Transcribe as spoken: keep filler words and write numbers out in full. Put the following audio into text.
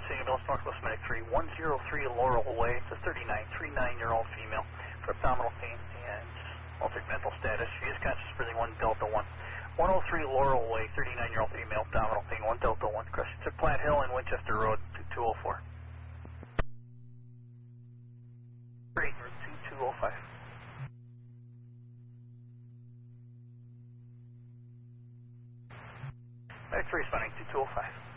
one, St. Louis, Northwest Medic three, one oh three Laurel Way. It's a thirty-nine, thirty-nine-year-old female for abdominal pain and altered mental status. She is conscious, breathing, one Delta one. one oh three Laurel Way, thirty-nine-year-old female, abdominal pain, one Delta one. Question to Plant Hill and Winchester Road, two two oh four. Great, two two oh five. Medic three responding, two two oh five.